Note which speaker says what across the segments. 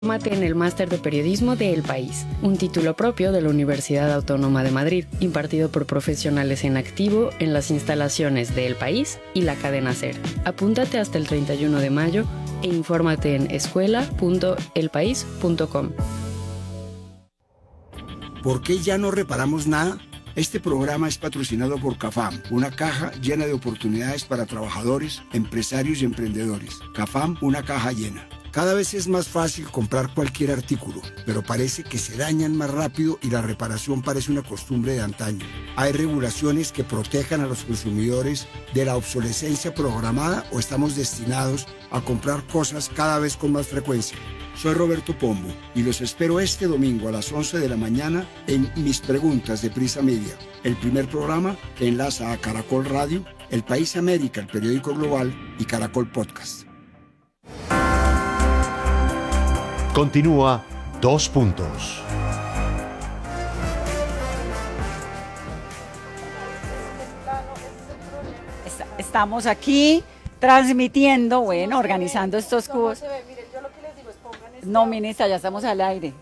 Speaker 1: Fórmate en el Máster de Periodismo de El País, un título propio de la Universidad Autónoma de Madrid, impartido por profesionales en activo en las instalaciones de El País y la cadena SER. Apúntate hasta el 31 de mayo e infórmate en escuela.elpaís.com.
Speaker 2: ¿Por qué ya no reparamos nada? Este programa es patrocinado por CAFAM, una caja llena de oportunidades para trabajadores, empresarios y emprendedores. CAFAM, una caja llena. Cada vez es más fácil comprar cualquier artículo, pero parece que se dañan más rápido y la reparación parece una costumbre de antaño. ¿Hay regulaciones que protejan a los consumidores de la obsolescencia programada o estamos destinados a comprar cosas cada vez con más frecuencia? Soy Roberto Pombo y los espero este domingo a las 11 de la mañana en Mis Preguntas de Prisa Media, el primer programa que enlaza a Caracol Radio, El País América, el periódico global, y Caracol Podcast.
Speaker 3: Continúa Dos Puntos.
Speaker 4: Estamos aquí transmitiendo, bueno, organizando estos cubos. No, ministra, ya estamos al aire.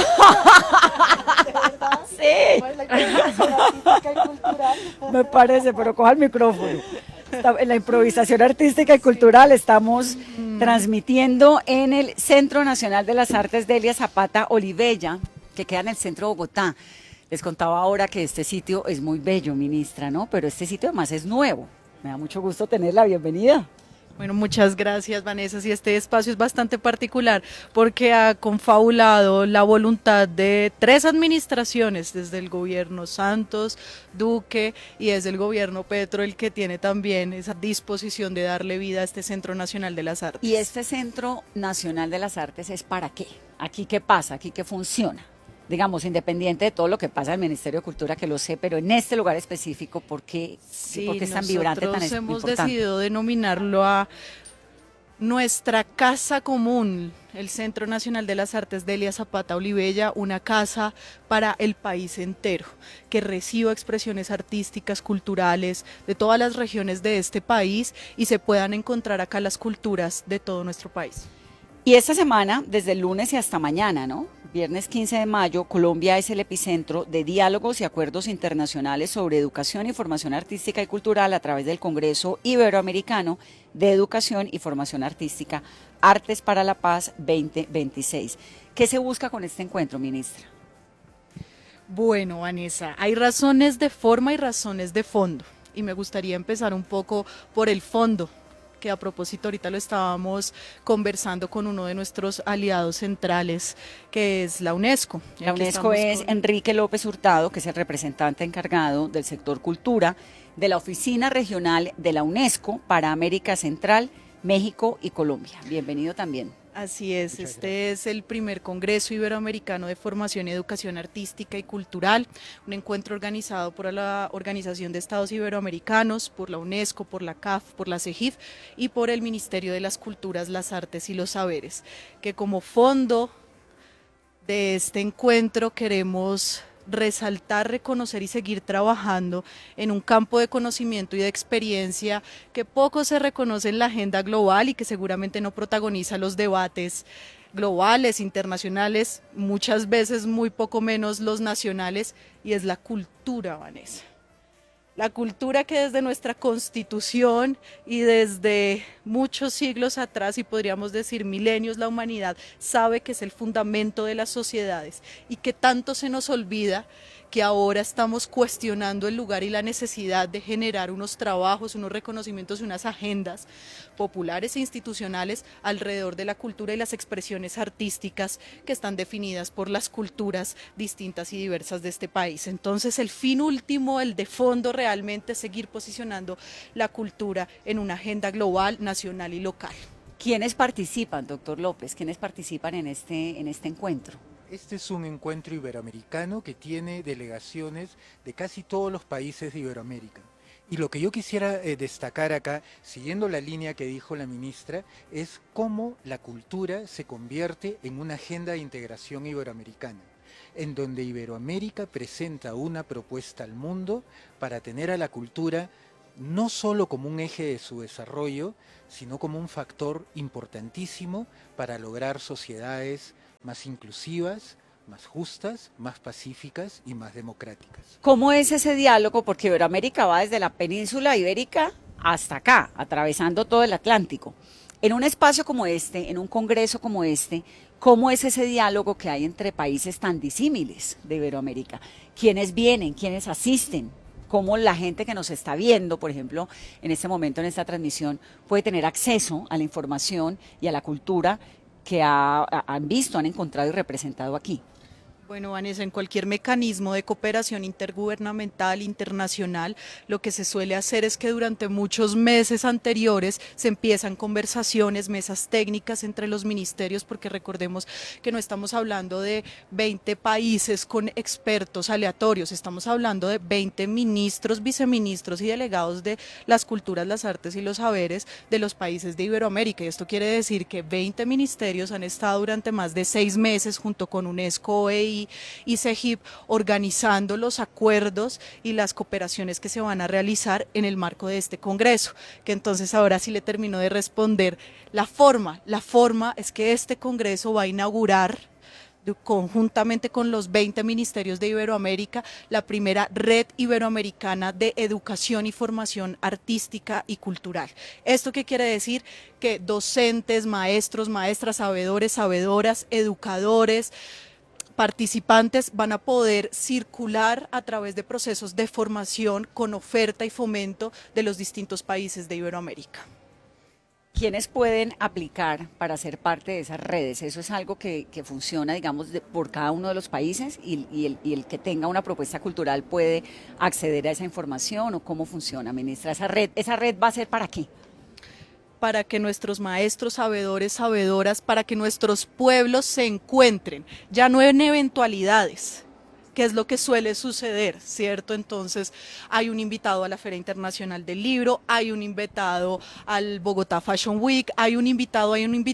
Speaker 4: Sí. Me parece, pero coja el micrófono. En la improvisación artística y cultural estamos transmitiendo en el Centro Nacional de las Artes Delia Zapata Olivella, que queda en el centro de Bogotá. Les contaba ahora que este sitio es muy bello, ministra, ¿no? Pero este sitio además es nuevo. Me da mucho gusto tenerla, bienvenida.
Speaker 5: Bueno, muchas gracias, Vanessa. Sí, este espacio es bastante particular porque ha confabulado la voluntad de 3 administraciones, desde el gobierno Santos, Duque y desde el gobierno Petro, el que tiene también esa disposición de darle vida a este Centro Nacional de las Artes.
Speaker 4: ¿Y este Centro Nacional de las Artes es para qué? ¿Aquí qué pasa? ¿Aquí qué funciona? Digamos, independiente de todo lo que pasa en el Ministerio de Cultura, que lo sé, pero en este lugar específico, ¿por qué es tan vibrante, tan importante?
Speaker 5: Nosotros hemos decidido denominarlo a nuestra casa común, el Centro Nacional de las Artes Delia Zapata Olivella, una casa para el país entero, que reciba expresiones artísticas, culturales, de todas las regiones de este país y se puedan encontrar acá las culturas de todo nuestro país.
Speaker 4: Y esta semana, desde el lunes y hasta mañana, ¿no? Viernes 15 de mayo, Colombia es el epicentro de diálogos y acuerdos internacionales sobre educación y formación artística y cultural a través del Congreso Iberoamericano de Educación y Formación Artística, Artes para la Paz 2026. ¿Qué se busca con este encuentro, ministra?
Speaker 5: Bueno, Vanessa, hay razones de forma y razones de fondo. Y me gustaría empezar un poco por el fondo, que a propósito ahorita lo estábamos conversando con uno de nuestros aliados centrales, que es la UNESCO.
Speaker 4: La UNESCO es Enrique López Hurtado, que es el representante encargado del sector cultura de la Oficina Regional de la UNESCO para América Central, México y Colombia. Bienvenido también.
Speaker 5: Así es, este es el primer Congreso Iberoamericano de Formación y Educación Artística y Cultural, un encuentro organizado por la Organización de Estados Iberoamericanos, por la UNESCO, por la CAF, por la CEGIF y por el Ministerio de las Culturas, las Artes y los Saberes, que como fondo de este encuentro queremos resaltar, reconocer y seguir trabajando en un campo de conocimiento y de experiencia que poco se reconoce en la agenda global y que seguramente no protagoniza los debates globales, internacionales, muchas veces muy poco menos los nacionales, y es la cultura, Vanessa. La cultura que desde nuestra Constitución y desde muchos siglos atrás, y podríamos decir milenios, la humanidad sabe que es el fundamento de las sociedades y que tanto se nos olvida que ahora estamos cuestionando el lugar y la necesidad de generar unos trabajos, unos reconocimientos y unas agendas populares e institucionales alrededor de la cultura y las expresiones artísticas que están definidas por las culturas distintas y diversas de este país. Entonces, el fin último, el de fondo, realmente es seguir posicionando la cultura en una agenda global, nacional y local.
Speaker 4: ¿Quiénes participan, doctor López? ¿Quiénes participan en este encuentro?
Speaker 6: Este es un encuentro iberoamericano que tiene delegaciones de casi todos los países de Iberoamérica. Y lo que yo quisiera destacar acá, siguiendo la línea que dijo la ministra, es cómo la cultura se convierte en una agenda de integración iberoamericana, en donde Iberoamérica presenta una propuesta al mundo para tener a la cultura no solo como un eje de su desarrollo, sino como un factor importantísimo para lograr sociedades más inclusivas, más justas, más pacíficas y más democráticas.
Speaker 4: ¿Cómo es ese diálogo? Porque Iberoamérica va desde la península ibérica hasta acá, atravesando todo el Atlántico. En un espacio como este, en un congreso como este, ¿cómo es ese diálogo que hay entre países tan disímiles de Iberoamérica? ¿Quiénes vienen? ¿Quiénes asisten? ¿Cómo la gente que nos está viendo, por ejemplo, en este momento, en esta transmisión, puede tener acceso a la información y a la cultura que han visto, han encontrado y representado aquí?
Speaker 5: Bueno, Vanessa, en cualquier mecanismo de cooperación intergubernamental, internacional, lo que se suele hacer es que durante muchos meses anteriores se empiezan conversaciones, mesas técnicas entre los ministerios, porque recordemos que no estamos hablando de 20 países con expertos aleatorios, estamos hablando de 20 ministros, viceministros y delegados de las culturas, las artes y los saberes de los países de Iberoamérica. Y esto quiere decir que 20 ministerios han estado durante más de 6 meses junto con UNESCO, OEI y CEGIP organizando los acuerdos y las cooperaciones que se van a realizar en el marco de este congreso, que entonces ahora sí le termino de responder la forma es que este congreso va a inaugurar conjuntamente con los 20 ministerios de Iberoamérica, la primera red iberoamericana de educación y formación artística y cultural. ¿Esto qué quiere decir? Que docentes, maestros, maestras, sabedores, sabedoras, educadores, participantes van a poder circular a través de procesos de formación con oferta y fomento de los distintos países de Iberoamérica.
Speaker 4: ¿Quiénes pueden aplicar para ser parte de esas redes? ¿Eso es algo que funciona, digamos, por cada uno de los países y el que tenga una propuesta cultural puede acceder a esa información? ¿O cómo funciona, ministra? ¿Esa red va a ser para qué?
Speaker 5: Para que nuestros maestros, sabedores, sabedoras, para que nuestros pueblos se encuentren, ya no en eventualidades, que es lo que suele suceder, ¿cierto? Entonces hay un invitado a la Feria Internacional del Libro, hay un invitado al Bogotá Fashion Week, hay un invitado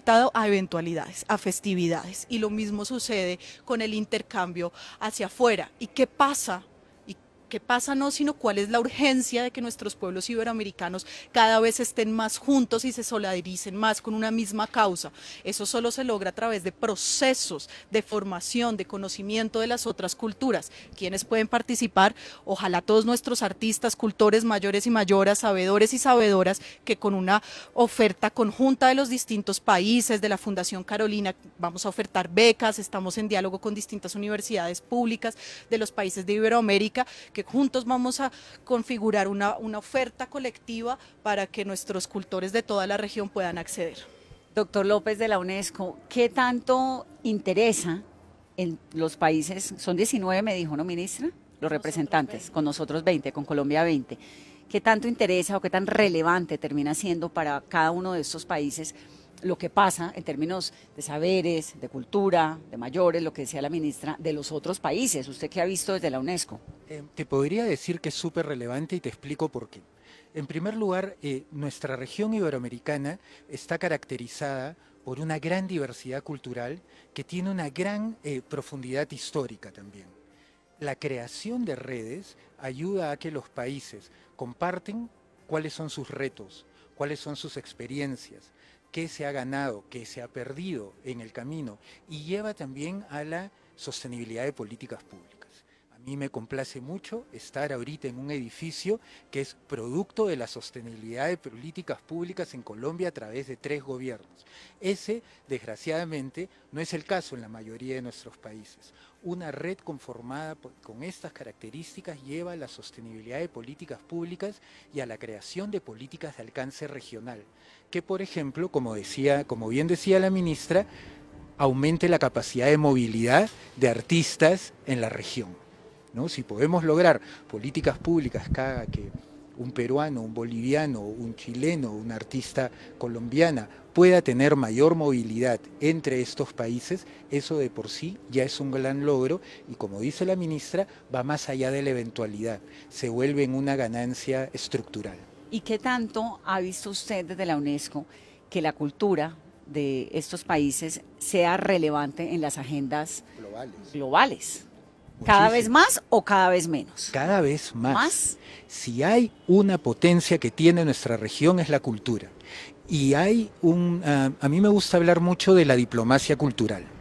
Speaker 5: a eventualidades, a festividades, y lo mismo sucede con el intercambio hacia afuera. ¿Y qué pasa? ¿Qué pasa? No, sino cuál es la urgencia de que nuestros pueblos iberoamericanos cada vez estén más juntos y se solidaricen más con una misma causa. Eso solo se logra a través de procesos de formación, de conocimiento de las otras culturas. ¿Quiénes pueden participar? Ojalá todos nuestros artistas, cultores, mayores y mayoras, sabedores y sabedoras, que con una oferta conjunta de los distintos países, de la Fundación Carolina, vamos a ofertar becas, estamos en diálogo con distintas universidades públicas de los países de Iberoamérica, que juntos vamos a configurar una oferta colectiva para que nuestros cultores de toda la región puedan acceder.
Speaker 4: Doctor López de la UNESCO, ¿qué tanto interesa en los países? Son 19, me dijo, ¿no, ministra? Los representantes, con nosotros 20, con Colombia 20. ¿Qué tanto interesa o qué tan relevante termina siendo para cada uno de estos países lo que pasa en términos de saberes, de cultura, de mayores, lo que decía la ministra, de los otros países? ¿Usted qué ha visto desde la UNESCO?
Speaker 6: Te podría decir que es súper relevante y te explico por qué. En primer lugar, nuestra región iberoamericana está caracterizada por una gran diversidad cultural que tiene una gran profundidad histórica también. La creación de redes ayuda a que los países comparten cuáles son sus retos, cuáles son sus experiencias, qué se ha ganado, qué se ha perdido en el camino, y lleva también a la sostenibilidad de políticas públicas. A mí me complace mucho estar ahorita en un edificio que es producto de la sostenibilidad de políticas públicas en Colombia a través de 3 gobiernos. Ese, desgraciadamente, no es el caso en la mayoría de nuestros países. Una red conformada con estas características lleva a la sostenibilidad de políticas públicas y a la creación de políticas de alcance regional, que, por ejemplo, como bien decía la ministra, aumente la capacidad de movilidad de artistas en la región, ¿no? Si podemos lograr políticas públicas que haga que un peruano, un boliviano, un chileno, una artista colombiana pueda tener mayor movilidad entre estos países, eso de por sí ya es un gran logro y, como dice la ministra, va más allá de la eventualidad, se vuelve en una ganancia estructural.
Speaker 4: ¿Y qué tanto ha visto usted desde la UNESCO que la cultura de estos países sea relevante en las agendas globales? ¿Cada vez más o cada vez menos?
Speaker 6: Cada vez más.
Speaker 4: ¿Más?
Speaker 6: Si hay una potencia que tiene nuestra región es la cultura. Y hay a mí me gusta hablar mucho de la diplomacia cultural.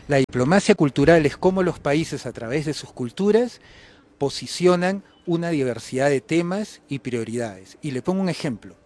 Speaker 6: La diplomacia cultural es cómo los países a través de sus culturas posicionan una diversidad de temas y prioridades. Y le pongo un ejemplo.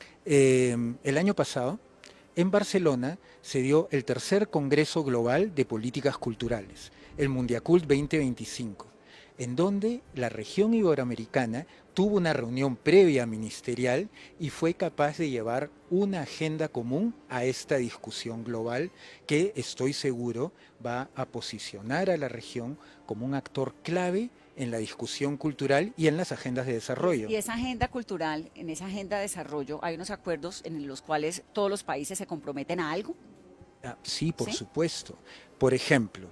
Speaker 6: El año pasado, en Barcelona, se dio el tercer Congreso Global de Políticas Culturales, el Mundiacult 2025, en donde la región iberoamericana tuvo una reunión previa ministerial y fue capaz de llevar una agenda común a esta discusión global que estoy seguro va a posicionar a la región como un actor clave en la discusión cultural y en las agendas de desarrollo.
Speaker 4: Y esa agenda cultural, en esa agenda de desarrollo, hay unos acuerdos en los cuales todos los países se comprometen a algo.
Speaker 6: Sí, por supuesto. Por ejemplo,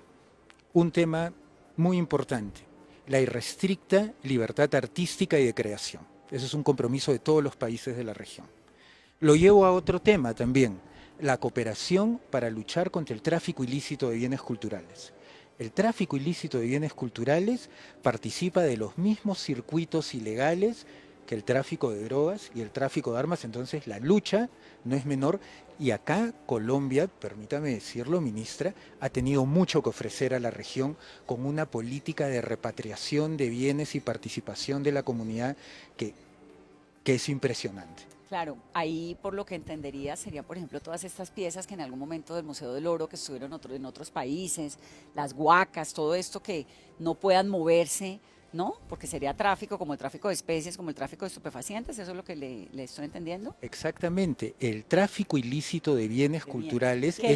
Speaker 6: un tema muy importante, la irrestricta libertad artística y de creación. Ese es un compromiso de todos los países de la región. Lo llevo a otro tema también, la cooperación para luchar contra el tráfico ilícito de bienes culturales. El tráfico ilícito de bienes culturales participa de los mismos circuitos ilegales que el tráfico de drogas y el tráfico de armas, entonces la lucha no es menor. Y acá Colombia, permítame decirlo, ministra, ha tenido mucho que ofrecer a la región con una política de repatriación de bienes y participación de la comunidad que es impresionante.
Speaker 4: Claro, ahí por lo que entendería serían, por ejemplo, todas estas piezas que en algún momento del Museo del Oro, que estuvieron en otros países, las huacas, todo esto que no puedan moverse, ¿no? Porque sería tráfico, como el tráfico de especies, como el tráfico de estupefacientes, ¿eso es lo que le estoy entendiendo?
Speaker 6: Exactamente, el tráfico ilícito de bienes culturales
Speaker 4: ¿Qué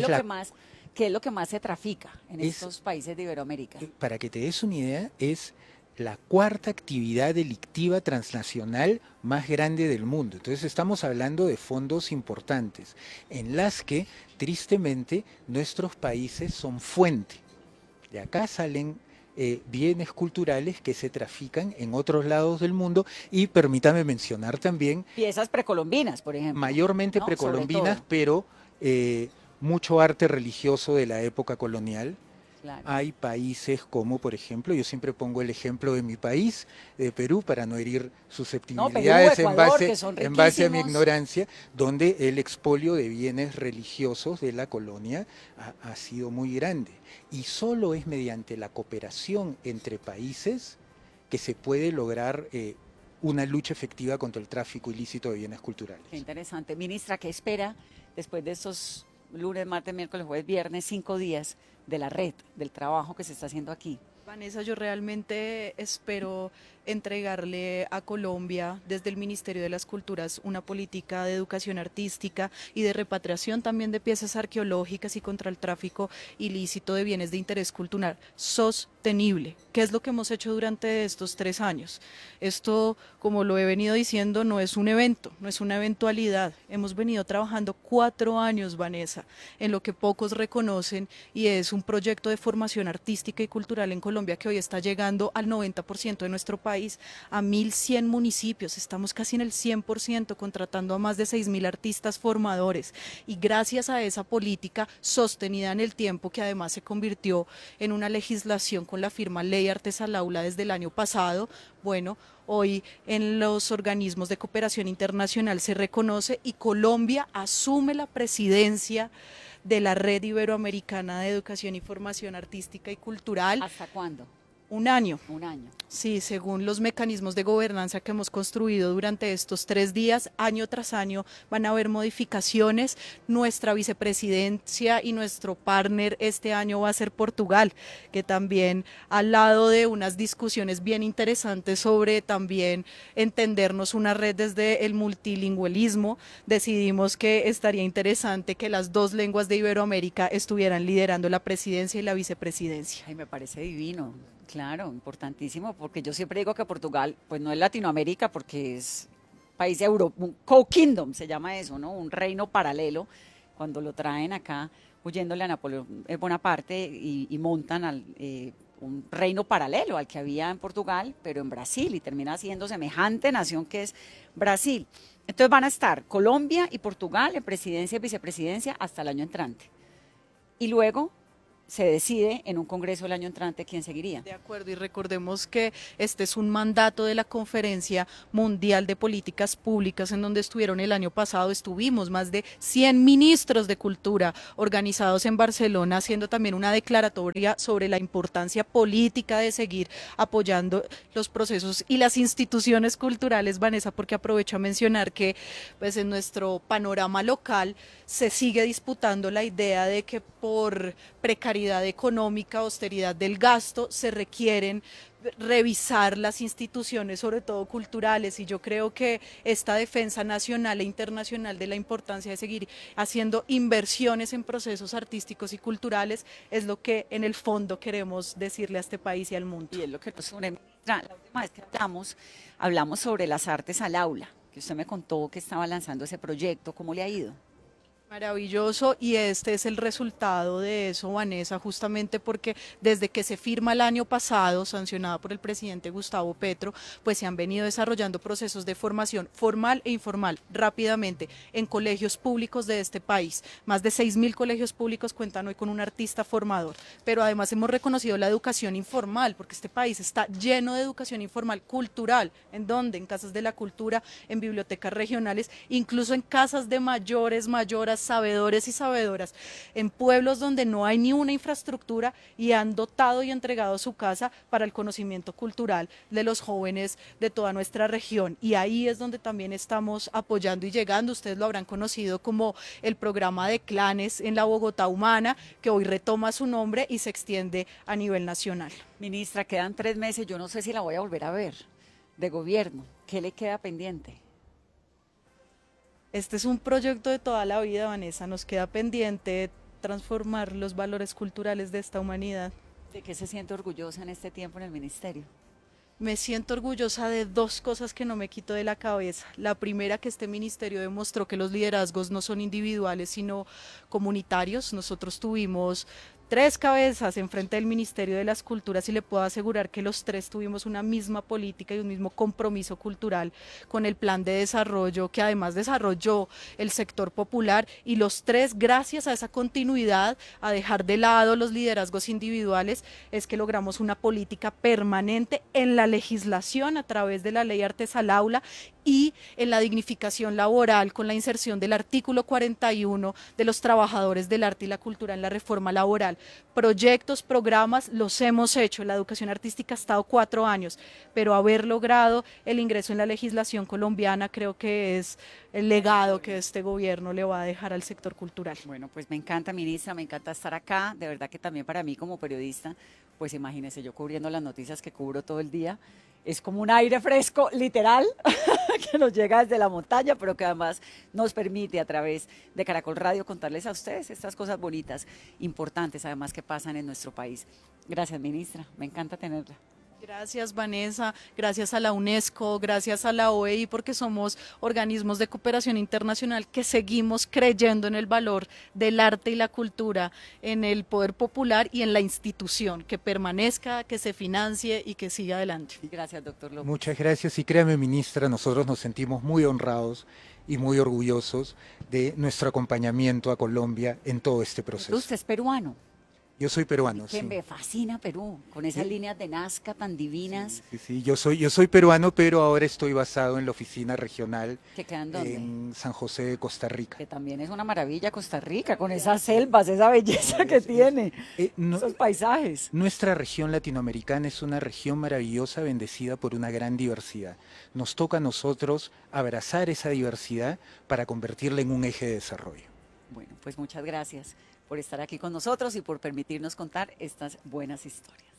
Speaker 4: es lo que más se trafica en estos países de Iberoamérica?
Speaker 6: Para que te des una idea, es la cuarta actividad delictiva transnacional más grande del mundo. Entonces estamos hablando de fondos importantes, en las que tristemente nuestros países son fuente. De acá salen bienes culturales que se trafican en otros lados del mundo y permítame mencionar también...
Speaker 4: Piezas precolombinas, por ejemplo.
Speaker 6: Mayormente ¿no? Precolombinas, pero mucho arte religioso de la época colonial. Claro. Hay países como, por ejemplo, yo siempre pongo el ejemplo de mi país, de Perú, para no herir susceptibilidades Perú, Ecuador, en base a mi ignorancia, donde el expolio de bienes religiosos de la colonia ha sido muy grande. Y solo es mediante la cooperación entre países que se puede lograr una lucha efectiva contra el tráfico ilícito de bienes culturales.
Speaker 4: Qué interesante. Ministra, ¿qué espera después de estos lunes, martes, miércoles, jueves, viernes, 5 días de la red, del trabajo que se está haciendo aquí?
Speaker 5: Vanessa, yo realmente espero entregarle a Colombia desde el Ministerio de las Culturas una política de educación artística y de repatriación también de piezas arqueológicas y contra el tráfico ilícito de bienes de interés cultural sostenible. ¿Qué es lo que hemos hecho durante estos 3 años? Esto, como lo he venido diciendo, no es un evento, no es una eventualidad. Hemos venido trabajando 4 años, Vanessa, en lo que pocos reconocen, y es un proyecto de formación artística y cultural en Colombia que hoy está llegando al 90% de nuestro país, a 1.100 municipios, estamos casi en el 100%, contratando a más de 6.000 artistas formadores, y gracias a esa política sostenida en el tiempo, que además se convirtió en una legislación con la firma Ley Artesal Aula desde el año pasado, bueno, hoy en los organismos de cooperación internacional se reconoce y Colombia asume la presidencia de la Red Iberoamericana de Educación y Formación Artística y Cultural.
Speaker 4: ¿Hasta cuándo?
Speaker 5: 1 año.
Speaker 4: 1 año.
Speaker 5: Sí, según los mecanismos de gobernanza que hemos construido durante estos 3 días, año tras año van a haber modificaciones. Nuestra vicepresidencia y nuestro partner este año va a ser Portugal, que también, al lado de unas discusiones bien interesantes sobre también entendernos una red desde el multilingüismo, decidimos que estaría interesante que las 2 lenguas de Iberoamérica estuvieran liderando la presidencia y la vicepresidencia.
Speaker 4: Ay, me parece divino. Claro, importantísimo, porque yo siempre digo que Portugal, pues no es Latinoamérica, porque es país de Europa, un co-kingdom se llama eso, ¿no? Un reino paralelo, cuando lo traen acá huyéndole a Napoleón Bonaparte y montan un reino paralelo al que había en Portugal, pero en Brasil, y termina siendo semejante nación que es Brasil. Entonces van a estar Colombia y Portugal en presidencia y vicepresidencia hasta el año entrante. Y luego se decide en un congreso el año entrante quién seguiría.
Speaker 5: De acuerdo, y recordemos que este es un mandato de la Conferencia Mundial de Políticas Públicas, en donde estuvieron el año pasado, estuvimos más de 100 ministros de cultura organizados en Barcelona, haciendo también una declaratoria sobre la importancia política de seguir apoyando los procesos y las instituciones culturales, Vanessa, porque aprovecho a mencionar que pues en nuestro panorama local se sigue disputando la idea de que por precariedad económica, austeridad del gasto, se requieren revisar las instituciones, sobre todo culturales, y yo creo que esta defensa nacional e internacional de la importancia de seguir haciendo inversiones en procesos artísticos y culturales es lo que en el fondo queremos decirle a este país y al mundo.
Speaker 4: Y es lo que nos une. La última vez que hablamos sobre las artes al aula, que usted me contó que estaba lanzando ese proyecto. ¿Cómo le ha ido?
Speaker 5: Maravilloso, y este es el resultado de eso, Vanessa, justamente porque desde que se firma el año pasado, sancionado por el presidente Gustavo Petro, pues se han venido desarrollando procesos de formación formal e informal rápidamente en colegios públicos de este país. Más de 6.000 colegios públicos cuentan hoy con un artista formador, pero además hemos reconocido la educación informal, porque este país está lleno de educación informal cultural. ¿En dónde? En casas de la cultura, en bibliotecas regionales, incluso en casas de mayores, mayoras, sabedores y sabedoras, en pueblos donde no hay ni una infraestructura y han dotado y entregado su casa para el conocimiento cultural de los jóvenes de toda nuestra región. Y ahí es donde también estamos apoyando y llegando. Ustedes lo habrán conocido como el programa de Clanes en la Bogotá Humana, que hoy retoma su nombre y se extiende a nivel nacional.
Speaker 4: Ministra, quedan 3 meses, yo no sé si la voy a volver a ver, de gobierno. ¿Qué le queda pendiente?
Speaker 5: Este es un proyecto de toda la vida, Vanessa. Nos queda pendiente transformar los valores culturales de esta humanidad.
Speaker 4: ¿De qué se siente orgullosa en este tiempo en el ministerio?
Speaker 5: Me siento orgullosa de 2 cosas que no me quito de la cabeza. La primera, que este ministerio demostró que los liderazgos no son individuales, sino comunitarios. Nosotros tuvimos 3 cabezas enfrente del Ministerio de las Culturas y le puedo asegurar que los 3 tuvimos una misma política y un mismo compromiso cultural con el plan de desarrollo que además desarrolló el sector popular, y los 3, gracias a esa continuidad, a dejar de lado los liderazgos individuales, es que logramos una política permanente en la legislación a través de la Ley Artes al Aula y en la dignificación laboral con la inserción del artículo 41 de los trabajadores del arte y la cultura en la reforma laboral. Proyectos, programas, los hemos hecho. La educación artística ha estado 4 años, pero haber logrado el ingreso en la legislación colombiana creo que es el legado que este gobierno le va a dejar al sector cultural.
Speaker 4: Bueno, pues me encanta, ministra, me encanta estar acá. De verdad que también para mí como periodista, pues imagínese, yo cubriendo las noticias que cubro todo el día, es como un aire fresco, literal, que nos llega desde la montaña, pero que además nos permite a través de Caracol Radio contarles a ustedes estas cosas bonitas, importantes además que pasan en nuestro país. Gracias, ministra, me encanta tenerla.
Speaker 5: Gracias, Vanessa, gracias a la UNESCO, gracias a la OEI, porque somos organismos de cooperación internacional que seguimos creyendo en el valor del arte y la cultura, en el poder popular y en la institución, que permanezca, que se financie y que siga adelante.
Speaker 4: Gracias, doctor López.
Speaker 6: Muchas gracias, y créame, ministra, nosotros nos sentimos muy honrados y muy orgullosos de nuestro acompañamiento a Colombia en todo este proceso.
Speaker 4: Usted es peruano.
Speaker 6: Yo soy peruano,
Speaker 4: que
Speaker 6: sí.
Speaker 4: Me fascina Perú, con esas líneas de Nazca tan divinas.
Speaker 6: Sí, yo soy peruano, pero ahora estoy basado en la oficina regional
Speaker 4: ¿Que queda en dónde?
Speaker 6: en San José de Costa Rica.
Speaker 4: Que también es una maravilla Costa Rica, con esas selvas, esa belleza que tiene, esos paisajes.
Speaker 6: Nuestra región latinoamericana es una región maravillosa, bendecida por una gran diversidad. Nos toca a nosotros abrazar esa diversidad para convertirla en un eje de desarrollo.
Speaker 4: Bueno, pues muchas gracias por estar aquí con nosotros y por permitirnos contar estas buenas historias.